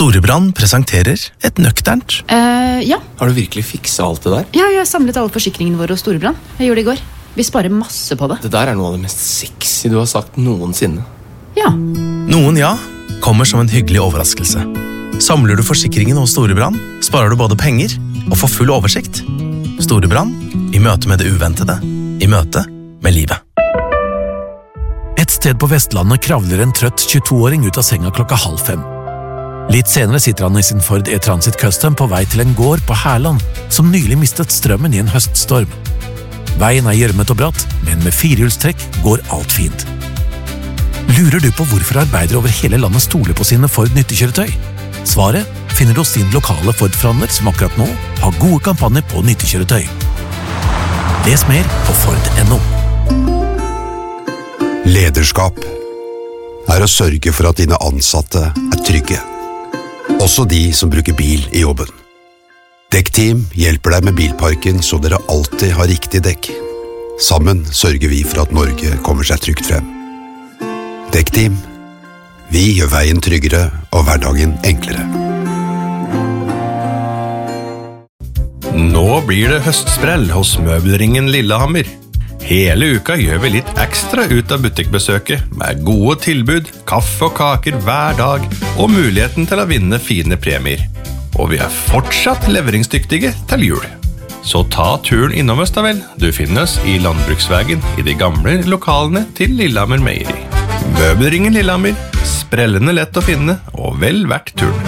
Storebrand presenterer et nøkternt. Ja. Har du virkelig fikset alt det der? Ja, jeg har samlet alle forsikringene våre hos Storebrand. Jeg gjorde det i går. Vi sparer masse på det. Det der er noe av det mest sexy du har sagt noensinne. Ja. Noen ja kommer som en hyggelig overraskelse. Samler du forsikringen hos Storebrand, sparer du både penger og får full oversikt. Storebrand, i møte med det uventede, i møte med livet. Et sted på Vestlandet kravler en trøtt 22-åring ut av senga 4:30. Litt senere sitter han i sin Ford E-Transit Custom på vei til en gård på Herland, som nylig mistet strømmen i en høststorm. Veien er gjørmet og bratt, men med firehjulstrekk går alt fint. Lurer du på hvorfor arbeidere over hele landet stoler på sine Ford nyttekjøretøy? Svaret finner du hos din lokale Ford-forhandler som akkurat nå har gode kampanjer på nyttekjøretøy. Les mer på Ford.no. Lederskap er å sørge for at dine ansatte er trygge. Også de som bruker bil i jobben. Dekkteam hjelper deg med bilparken så dere alltid har riktig dekk. Sammen sørger vi for at Norge kommer seg trygt frem. Dekkteam. Vi gjør veien tryggere og hverdagen enklere. Nå blir det høstsprell hos Møbelringen Lillehammer. Hele uka gjør vi litt ekstra ut av butikkbesøket, med gode tilbud, kaffe og kaker hver dag, og muligheten til å vinne fine premier. Og vi er fortsatt leveringsdyktige til jul. Så ta turen innom oss da vel. Du finner oss i Landbruksvägen, i de gamle lokalene til Lillehammer Meieri. Møbelringen Lillehammer, sprellende lett å finne, og vel verdt turen.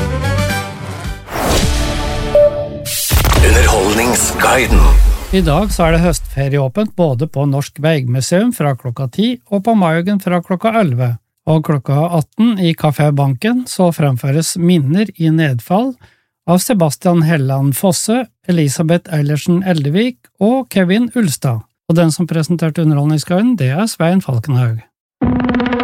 Underholdningsguiden. I dag så er det høstferieåpent både på Norsk Veigmuseum fra klokka 10 og på Maiøgen fra klokka 11. Og klokka 18 i Café Banken så fremføres Minner i nedfall av Sebastian Helland Fosse, Elisabeth Eilertsen Eldevik og Kevin Ulstad. Og den som presenterte Underholdningsguiden, det er Svein Falkenhaug.